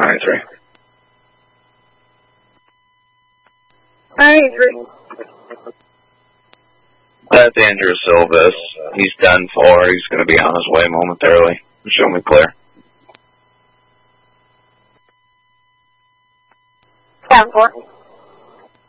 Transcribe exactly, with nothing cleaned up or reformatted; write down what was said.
ninety-three. ninety-three. That's Andrew Silvis. He's done for. He's going to be on his way momentarily. Show me clear. Down four.